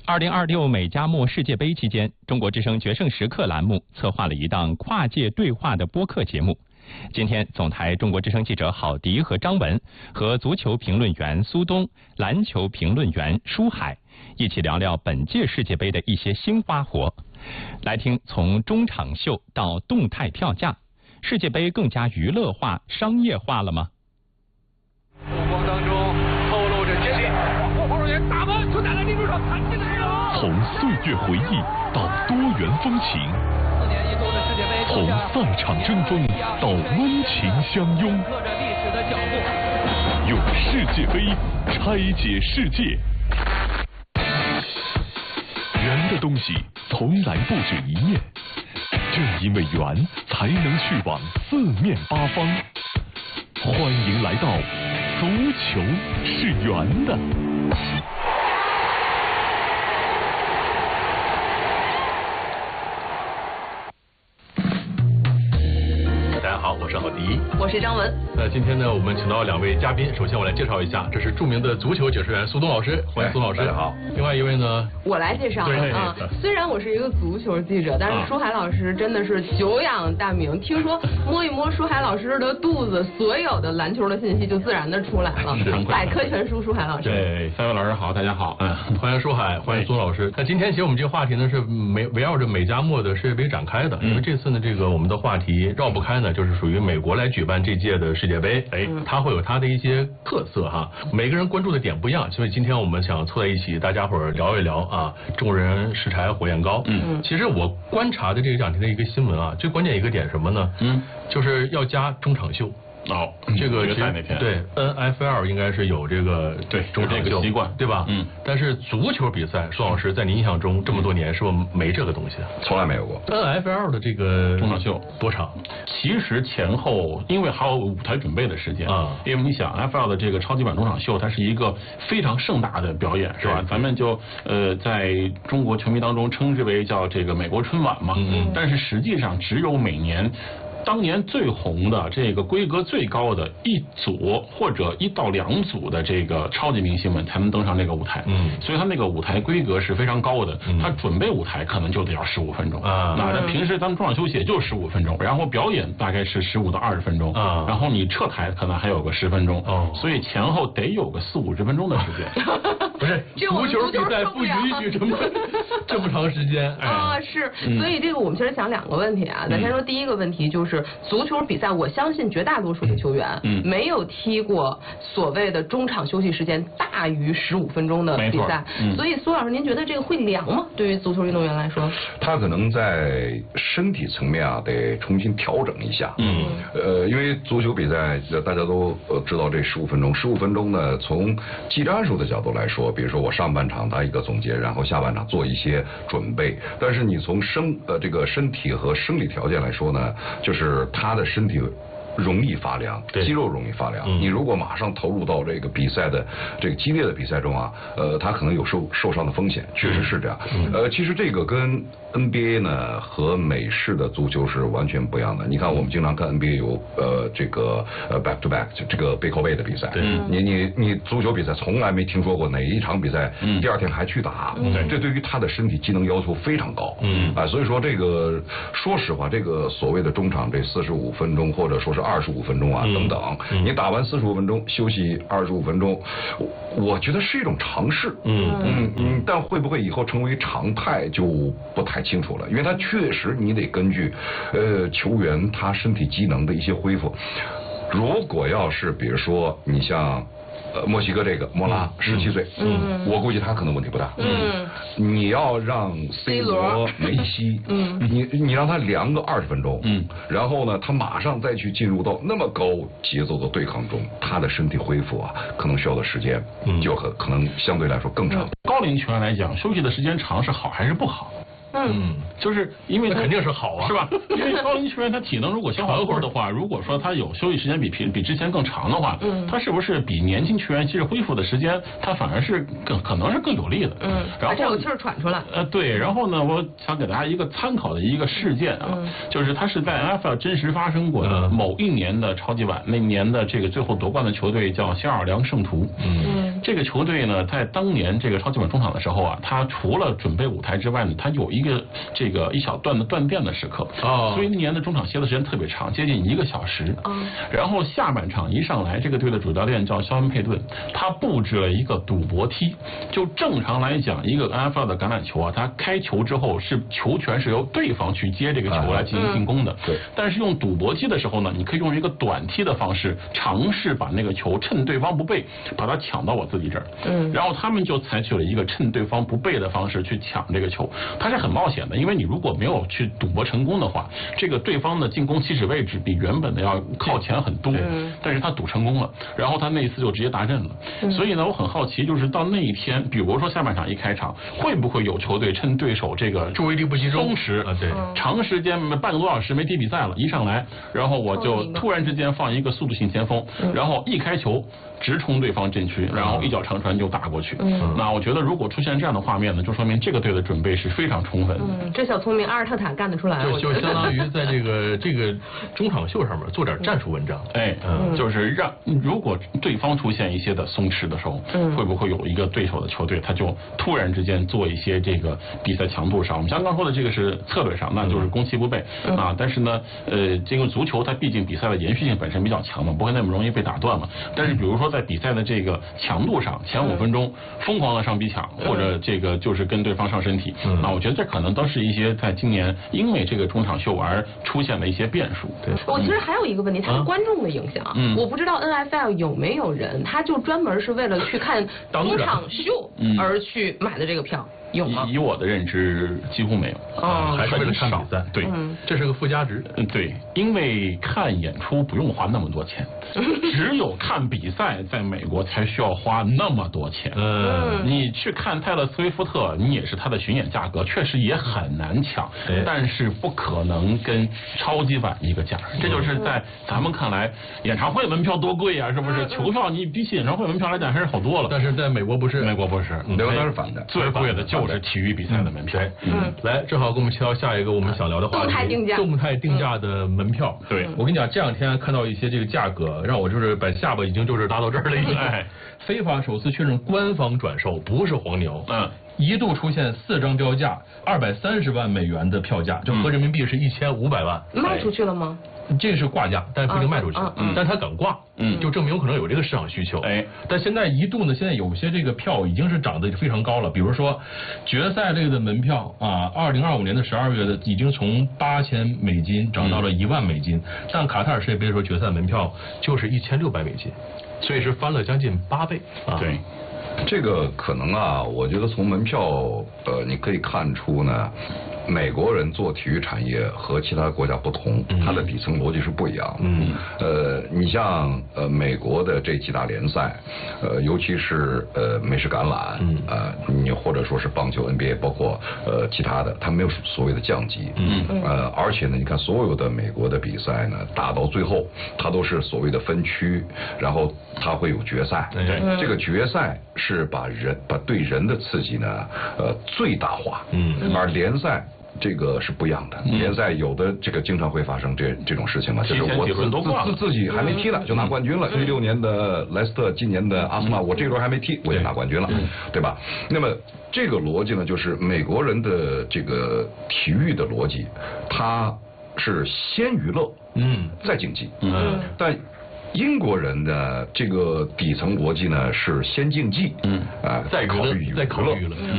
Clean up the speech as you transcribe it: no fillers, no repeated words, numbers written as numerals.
2026美加墨世界杯期间，中国之声决胜时刻栏目策划了一档跨界对话的播客节目。今天，总台中国之声记者郝迪和张文和足球评论员苏东、篮球评论员舒海一起聊聊本届世界杯的一些新花活。来听从中场秀到动态票价，世界杯更加娱乐化、商业化了吗？ 目光当中透露着决心，防守员打门，球打在立柱上，弹进了这个。 从岁月回忆到多元风情 4年一度的世界杯， 从赛场争锋到温情相拥， 刻着历史的脚步， 用世界杯拆解世界。圆的东西从来不止一面，正因为圆，才能去往四面八方。欢迎来到足球是圆的。 大家好，我是郝迪， 我是张文。 那今天呢，我们请到2位嘉宾，首先我来介绍一下，这是著名的足球解说员苏东老师，欢迎苏老师。 大家好。 另外一位呢， 我来介绍啊。虽然我是一个足球记者，但是舒海老师真的是久仰大名。听说摸一摸舒海老师的肚子，所有的篮球的信息就自然的出来了。百科全书，舒海老师。 对，3位老师好，大家好，欢迎舒海，欢迎苏老师。那今天其实我们这个话题呢是围绕着美加墨的世界杯展开的，因为这次呢这个我们的话题绕不开呢，就是属于美国来举办这届的世界杯，它会有它的一些特色哈，每个人关注的点不一样，所以今天我们想凑在一起，大家伙儿聊一聊啊，众人拾柴火焰高。其实我观察的这2天的一个新闻啊，最关键一个点什么呢？就是要加中场秀。这个对 NFL 应该是有这个中场秀习惯， 对吧？但是足球比赛，苏老师在您印象中这么多年是不是没这个东西？ 从来没有过。 NFL 的这个中场秀多长？ 其实前后因为还有舞台准备的时间啊，因为你想 NFL 的这个超级版中场秀，它是一个非常盛大的表演，是吧？咱们就在中国球迷当中称之为叫这个美国春晚嘛。但是实际上只有每年。当年最红的这个规格最高的1组或者1到2组的这个超级明星们才能登上这个舞台，所以他那个舞台规格是非常高的，他准备舞台可能就得要15分钟啊，那平时咱们中场休息也就15分钟，然后表演大概是15到20分钟啊，然后你撤台可能还有个10分钟，所以前后得有个40-50分钟的时间。 不是足球比赛不允许这么长时间啊，是，所以这个我们其实想2个问题啊，咱先说第一个问题就是足球比赛，我相信绝大多数的球员没有踢过所谓的中场休息时间大于15分钟的比赛，所以苏老师您觉得这个会凉吗？对于足球运动员来说， 他可能在身体层面啊得重新调整一下，因为足球比赛大家都知道这15分钟，15分钟呢从技战术的角度来说，比如说我上半场打一个总结，然后下半场做一些准备，但是你从这个身体和生理条件来说呢，就是他的身体容易发凉，肌肉容易发凉。你如果马上投入到这个比赛的这个激烈的比赛中啊，他可能有受伤的风险，确实是这样。其实这个跟 NBA 呢和美式的足球是完全不一样的。你看，我们经常看 NBA 有这个back to back 这个背靠背的比赛，你足球比赛从来没听说过哪一场比赛第2天还去打，这对于他的身体机能要求非常高。所以说这个说实话，这个所谓的中场这45分钟或者说是25分钟啊等等，你打完45分钟休息25分钟，我觉得是一种尝试。但会不会以后成为常态就不太清楚了，因为他确实你得根据球员他身体机能的一些恢复。如果要是比如说你像墨西哥这个莫拉17岁，我估计他可能问题不大。你要让 C 罗、梅西，你让他凉个20分钟，然后呢，他马上再去进入到那么高节奏的对抗中，他的身体恢复啊，可能需要的时间就可能相对来说更长。 高龄球员来讲，休息的时间长是好还是不好？ 就是因为肯定是好啊， 是吧？因为高龄球员他体能如果消耗后的话，如果说他有休息时间比之前更长的话，他是不是比年轻球员其实恢复的时间，他反而是可能是更有利的。 然后这有气儿喘出来。 对，然后呢，我想给大家一个参考的一个事件啊，就是它是在 NFL 真实发生过的某一年的超级碗，那年的这个最后夺冠的球队叫新奥尔良圣徒。这个球队呢，在当年这个超级碗中场的时候啊，他除了准备舞台之外呢，他有一个一小段的断电的时刻，所以那年的中场歇的时间特别长，接近1个小时。然后下半场一上来，这个队的主教练叫肖恩佩顿，他布置了一个赌博梯。就正常来讲，一个 NFL 的橄榄球啊，他开球之后是球权是由对方去接这个球来进行进攻的。对。但是用赌博梯的时候呢，你可以用一个短梯的方式尝试把那个球趁对方不备，把它抢到我自己这儿。然后他们就采取了一个趁对方不备的方式去抢这个球，它是很冒险的，因为你如果没有去赌博成功的话，这个对方的进攻起始位置比原本的要靠前很多。但是他赌成功了，然后他那一次就直接达阵了。所以呢，我很好奇，就是到那一天，比如说下半场一开场，会不会有球队趁对手这个注意力不集中、 松弛对，长时间半个多小时没踢比赛了，一上来，然后我就突然之间放一个速度性前锋，然后一开球直冲对方阵区，然后一脚长传就打过去。那我觉得如果出现这样的画面呢，就说明这个队的准备是非常充分。 这小聪明阿尔特塔干得出来。 就相当于在这个中场秀上面做点战术文章。 就是让如果对方出现一些的松弛的时候，会不会有一个对手的球队他就突然之间做一些这个比赛强度上，我们刚刚说的这个是策略上，那就是攻其不备啊。但是呢，这个足球它毕竟比赛的延续性本身比较强嘛，不会那么容易被打断嘛。但是比如说在比赛的这个强度上，前5分钟疯狂的上逼抢，或者这个就是跟对方上身体，那我觉得这可能都是一些在今年因为这个中场秀而出现的一些变数。 对，我其实还有一个问题，它是观众的影响。我不知道 NFL 有没有人，他就专门是为了去看中场秀而去买的这个票。有吗？ 以我的认知，几乎没有。 还是为了看比赛。 对， 这是个附加值。 对，因为看演出不用花那么多钱，只有看比赛在美国才需要花那么多钱。你去看泰勒·斯威夫特，你也是他的巡演价格，确实也很难抢，但是不可能跟超级碗一个价。这就是在咱们看来，演唱会门票多贵啊，是不是？球票你比起演唱会门票来讲还是好多了。 但是在美国不是， 美国不是， 美国它是反的， 最贵的就是体育比赛的门票。 来，正好给我们切到下一个我们想聊的话题，动态定价的门票。 对， 我跟你讲，这两天看到一些这个价格，让我就是把下巴已经就是拉到这儿了。非法首次确认官方转售，不是黄牛。一度出现4张标价，230万美元的票价，就合人民币是1500万。 卖出去了吗？ 这是挂价，但是不一定卖出去。但他敢挂，就证明有可能有这个市场需求。但现在一度呢，现在有些这个票已经是涨得非常高了，比如说决赛类的门票啊，2025年的12月的已经从8000美金涨到了1万美金，但卡塔尔世界杯的时候决赛门票就是1600美金，所以是翻了将近8倍。 对。 这个可能啊，我觉得从门票你可以看出呢，美国人做体育产业和其他国家不同，它的底层逻辑是不一样的。你像美国的这几大联赛，尤其是美式橄榄，你或者说是棒球 NBA， 包括其他的，它没有所谓的降级。而且呢，你看所有的美国的比赛呢，打到最后，它都是所谓的分区，然后它会有决赛。这个决赛是把对人的刺激呢，最大化。而联赛这个是不一样的，联赛有的这个经常会发生这种事情嘛，就是我自己还没踢呢就拿冠军了。16年的莱斯特，今年的阿森纳，我这轮还没踢我就拿冠军了，对吧？那么这个逻辑呢，就是美国人的这个体育的逻辑，它是先娱乐，再竞技，但英国人的这个底层逻辑呢是先竞技，再考虑娱乐。